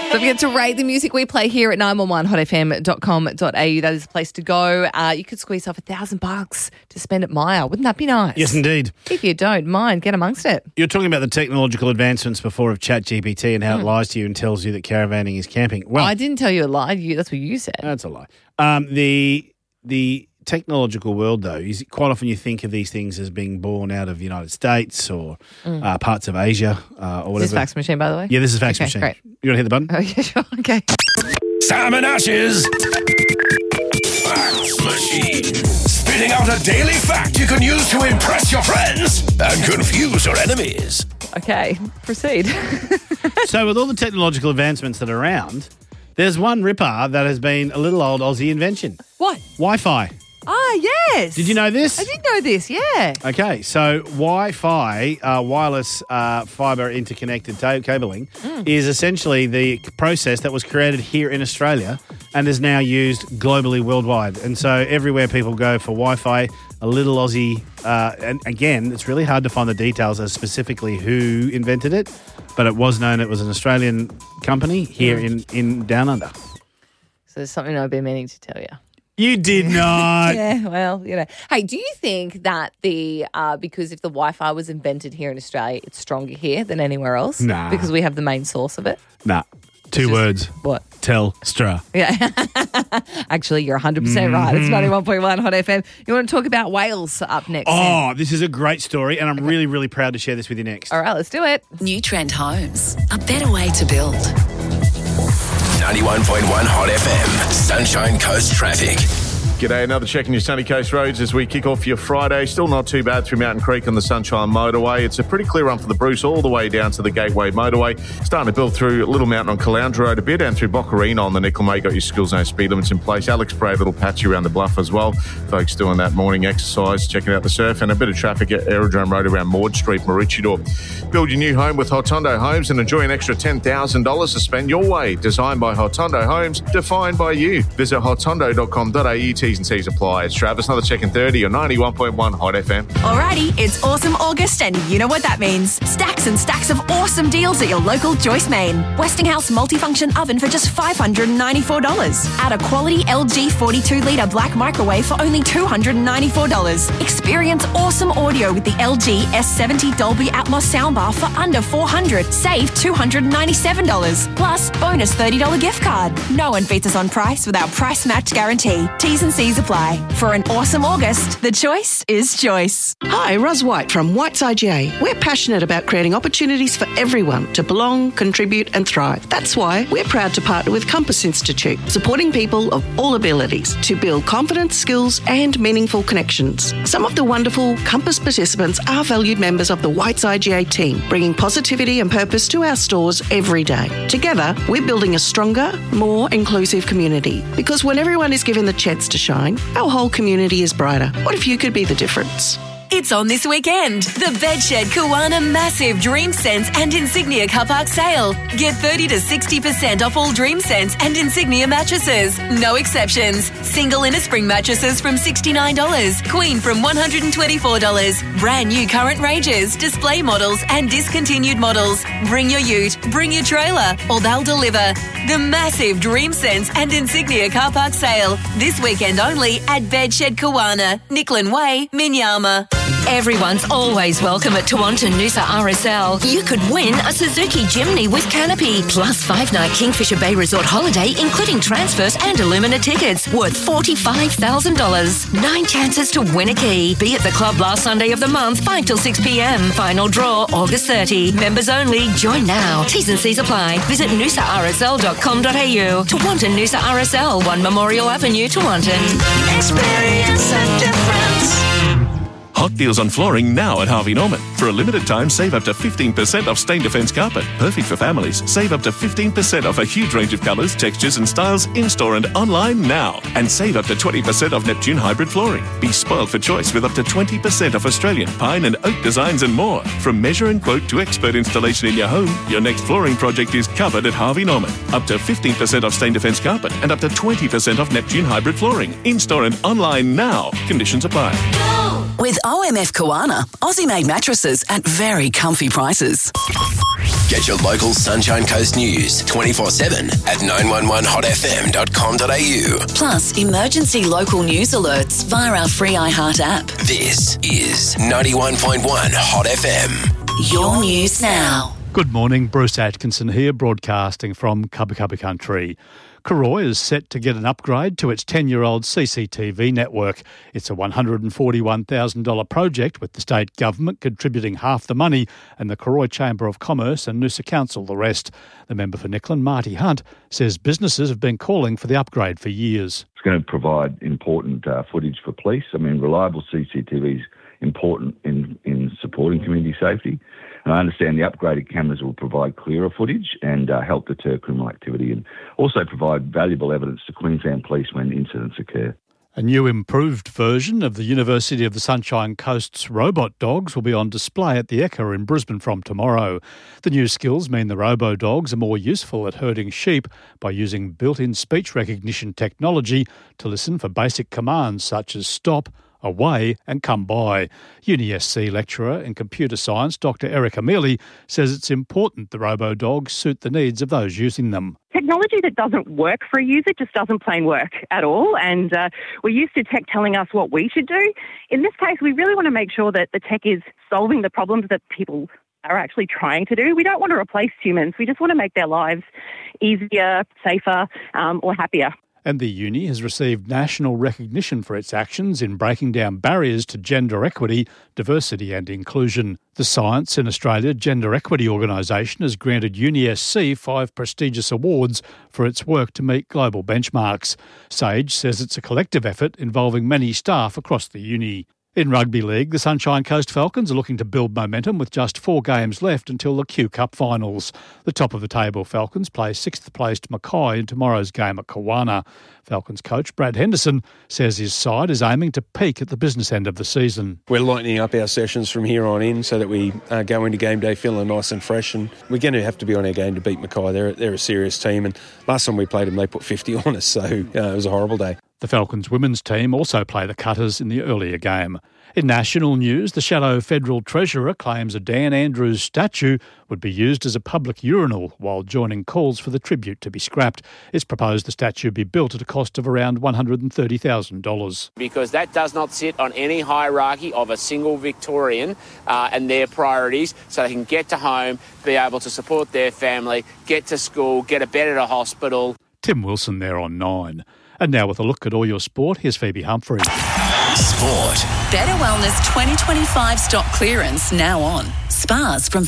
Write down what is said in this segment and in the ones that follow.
Don't forget to rate the music we play here at 911hotfm.com.au. That is the place to go. You could squeeze off $1,000 to spend at Myer. Wouldn't that be nice? Yes, indeed. If you don't mind, get amongst it. You're talking about the technological advancements before of ChatGPT and how it lies to you and tells you that caravanning is camping. Well, I didn't tell you a lie. That's what you said. That's a lie. The technological world, though, is quite often you think of these things as being born out of the United States or parts of Asia or whatever. Is this fax machine, by the way? Yeah, this is fax machine. Great. You want to hit the button? Oh, yeah, sure. Okay. Sam and Ash's Fax Machine. Spitting out a daily fact you can use to impress your friends and confuse your enemies. Okay, proceed. So with all the technological advancements that are around, there's one ripper that has been a little old Aussie invention. What? Wi-Fi. Ah, yes. Did you know this? I did know this, yeah. Okay, so Wi-Fi, wireless fibre interconnected cabling, is essentially the process that was created here in Australia and is now used globally worldwide. And so everywhere people go for Wi-Fi, a little Aussie, and again, it's really hard to find the details as specifically who invented it, but it was known it was an Australian company here in Down Under. So there's something I've been meaning to tell you. You did not. Yeah, well, you know. Hey, do you think that because if the Wi-Fi was invented here in Australia, it's stronger here than anywhere else? Nah. Because we have the main source of it? Nah. Two words. What? Telstra. Yeah. Actually, you're 100% right. It's 91.1 Hot FM. You want to talk about whales up next? Oh, this is a great story, and I'm really, really proud to share this with you next. All right, let's do it. New Trend Homes. A better way to build. 91.1 Hot FM. Sunshine Coast Traffic. G'day, another check in your sunny coast roads as we kick off your Friday. Still not too bad through Mountain Creek on the Sunshine Motorway. It's a pretty clear run for the Bruce all the way down to the Gateway Motorway. Starting to build through Little Mountain on Caloundra Road a bit and through Boccarina on the Nickel May. Got your school zone speed limits in place. Alex Bray, a little patchy around the bluff as well. Folks doing that morning exercise, checking out the surf, and a bit of traffic at Aerodrome Road around Maud Street, Maroochydore. Build your new home with Hotondo Homes and enjoy an extra $10,000 to spend your way. Designed by Hotondo Homes, defined by you. Visit hotondo.com.au. T's and C's apply. It's Travis, another check in 30 on 91.1 Hot FM. Alrighty, it's awesome August and you know what that means. Stacks and stacks of awesome deals at your local Joyce Main. Westinghouse multifunction oven for just $594. Add a quality LG 42-litre black microwave for only $294. Experience awesome audio with the LG S70 Dolby Atmos soundbar for under $400. Save $297. Plus, bonus $30 gift card. No one beats us on price with our price match guarantee. T's and C's apply. For an awesome August, the choice is Joyce. Hi, Ros White from White's IGA. We're passionate about creating opportunities for everyone to belong, contribute and thrive. That's why we're proud to partner with Compass Institute, supporting people of all abilities to build confidence, skills and meaningful connections. Some of the wonderful Compass participants are valued members of the White's IGA team, bringing positivity and purpose to our stores every day. Together, we're building a stronger, more inclusive community because when everyone is given the chance to shine, our whole community is brighter. What if you could be the difference? It's on this weekend. The Bedshed Kiwana Massive Dream Sense and Insignia Car Park Sale. Get 30 to 60% off all Dream Sense and Insignia mattresses. No exceptions. Single inner spring mattresses from $69. Queen from $124. Brand new current ranges, display models and discontinued models. Bring your ute, bring your trailer, or they'll deliver. The massive Dream Sense and Insignia Car Park Sale. This weekend only at Bedshed Kiwana, Nicklin Way, Minyama. Everyone's always welcome at Tewantin Noosa RSL. You could win a Suzuki Jimny with canopy, plus 5-night Kingfisher Bay Resort holiday, including transfers and Illumina tickets, worth $45,000. 9 chances to win a key. Be at the club last Sunday of the month, 5 till 6 p.m. Final draw, August 30. Members only. Join now. T's and C's apply. Visit noosarsl.com.au. Tewantin Noosa RSL, 1 Memorial Avenue, Tewantin. Experience a difference. Hot deals on flooring now at Harvey Norman. For a limited time, save up to 15% off stain defense carpet. Perfect for families. Save up to 15% off a huge range of colours, textures and styles in-store and online now. And save up to 20% off Neptune hybrid flooring. Be spoiled for choice with up to 20% off Australian pine and oak designs and more. From measure and quote to expert installation in your home, your next flooring project is covered at Harvey Norman. Up to 15% off stain defense carpet and up to 20% off Neptune hybrid flooring. In-store and online now. Conditions apply. Go! With OMF Kawana, Aussie-made mattresses at very comfy prices. Get your local Sunshine Coast news 24/7 at 911hotfm.com.au. Plus, emergency local news alerts via our free iHeart app. This is 91.1 Hot FM. Your news now. Good morning, Bruce Atkinson here, broadcasting from Cubby Cubby Country. Koroy is set to get an upgrade to its 10-year-old CCTV network. It's a $141,000 project, with the state government contributing half the money and the Koroy Chamber of Commerce and Noosa Council the rest. The member for Nicklin, Marty Hunt, says businesses have been calling for the upgrade for years. It's going to provide important footage for police. I mean, reliable CCTV is important in supporting community safety. And I understand the upgraded cameras will provide clearer footage and help deter criminal activity, and also provide valuable evidence to Queensland Police when incidents occur. A new improved version of the University of the Sunshine Coast's robot dogs will be on display at the Ekka in Brisbane from tomorrow. The new skills mean the robo-dogs are more useful at herding sheep by using built-in speech recognition technology to listen for basic commands such as stop, away and come by. UniSC lecturer in computer science Dr Erica Mealy says it's important the robo-dogs suit the needs of those using them. Technology that doesn't work for a user just doesn't plain work at all, and we're used to tech telling us what we should do. In this case, we really want to make sure that the tech is solving the problems that people are actually trying to do. We don't want to replace humans. We just want to make their lives easier, safer, or happier. And the uni has received national recognition for its actions in breaking down barriers to gender equity, diversity and inclusion. The Science in Australia Gender Equity Organisation has granted UniSC 5 prestigious awards for its work to meet global benchmarks. SAGE says it's a collective effort involving many staff across the uni. In rugby league, the Sunshine Coast Falcons are looking to build momentum with just 4 games left until the Q Cup finals. The top of the table Falcons play 6th placed Mackay in tomorrow's game at Kawana. Falcons coach Brad Henderson says his side is aiming to peak at the business end of the season. We're lightening up our sessions from here on in so that we go into game day feeling nice and fresh, and we're going to have to be on our game to beat Mackay. They're a serious team, and last time we played them they put 50 on us, so it was a horrible day. The Falcons women's team also play the Cutters in the earlier game. In national news, the Shadow Federal Treasurer claims a Dan Andrews statue would be used as a public urinal while joining calls for the tribute to be scrapped. It's proposed the statue be built at a cost of around $130,000. Because that does not sit on any hierarchy of a single Victorian and their priorities, so they can get to home, be able to support their family, get to school, get a bed at a hospital. Tim Wilson there on 9. And now with a look at all your sport, here's Phoebe Humphrey. Sport. Better Wellness 2025 stock clearance now on. Spas from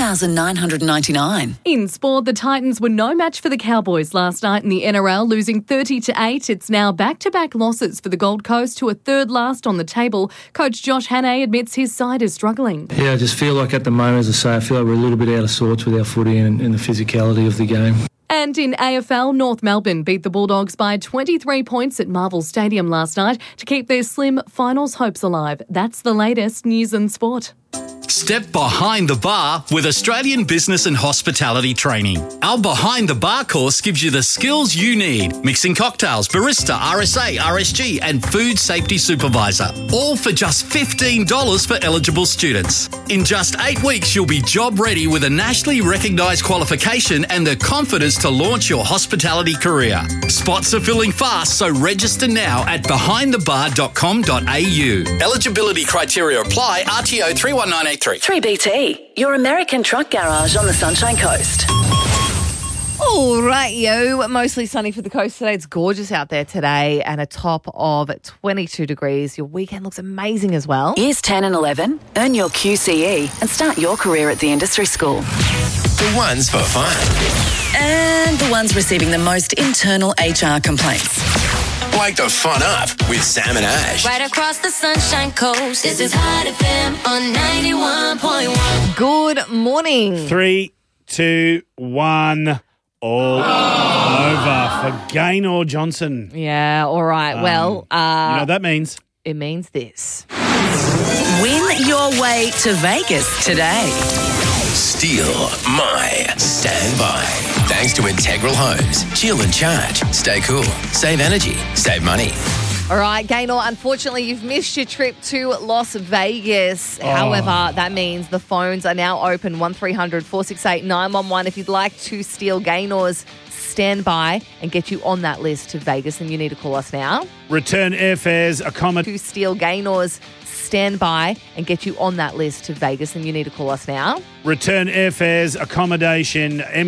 $4,999. In sport, the Titans were no match for the Cowboys last night in the NRL, losing 30-8. It's now back-to-back losses for the Gold Coast, who are third last on the table. Coach Josh Hannay admits his side is struggling. Yeah, I just feel like at the moment, as I say, I feel like we're a little bit out of sorts with our footy and the physicality of the game. And in AFL, North Melbourne beat the Bulldogs by 23 points at Marvel Stadium last night to keep their slim finals hopes alive. That's the latest news and sport. Step behind the bar with Australian Business and Hospitality Training. Our Behind the Bar course gives you the skills you need. Mixing cocktails, barista, RSA, RSG and food safety supervisor. All for just $15 for eligible students. In just 8 weeks, you'll be job ready with a nationally recognised qualification and the confidence to launch your hospitality career. Spots are filling fast, so register now at behindthebar.com.au. Eligibility criteria apply. RTO 31983. 3BT, your American truck garage on the Sunshine Coast. All right, yo. Mostly sunny for the coast today. It's gorgeous out there today and a top of 22 degrees. Your weekend looks amazing as well. Years 10 and 11, earn your QCE and start your career at the industry school. The ones for fun. And the ones receiving the most internal HR complaints. Wake the fun up with Sam and Ash. Right across the Sunshine Coast. This is Hot FM on 91.1. Good morning. 3, 2, 1. All over for Gaynor Johnson. Yeah, all right. Well, you know what that means? It means this. Win your way to Vegas today. Steal my standby. Thanks to Integral Homes. Chill and charge. Stay cool. Save energy. Save money. All All right, Gaynor, unfortunately, you've missed your trip to Las Vegas. Oh. However, that means the phones are now open, 1300 468 911. If you'd like to steal Gaynor's standby and get you on that list to Vegas, then you need to call us now. Return airfares, accommodation. To steal Gaynor's standby and get you on that list to Vegas, then you need to call us now. Return airfares, accommodation,